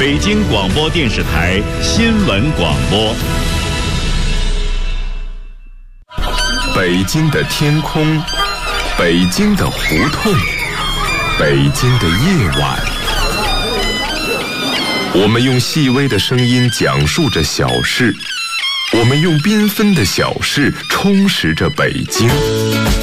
北京广播电视台新闻广播。 北京的天空，北京的胡同，北京的夜晚，我们用细微的声音讲述着小事，我们用缤纷的小事充实着北京。